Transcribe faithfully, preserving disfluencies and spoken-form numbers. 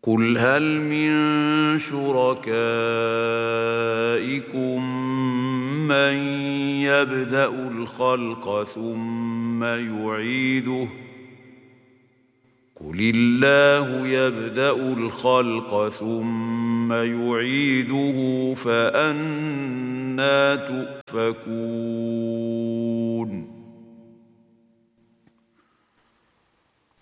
قل هل من شركائكم من يبدأ الخلق ثم يعيده قل الله يبدأ الخلق ثم يعيده فأنى تؤفكون